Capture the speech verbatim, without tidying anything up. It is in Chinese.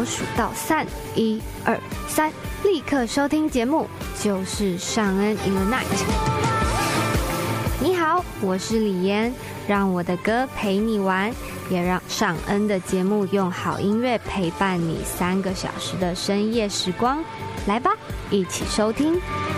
数到三，一二三，立刻收听节目，就是尚恩 in the night。你好，我是李妍，让我的歌陪你玩，也让尚恩的节目用好音乐陪伴你三个小时的深夜时光。来吧，一起收听。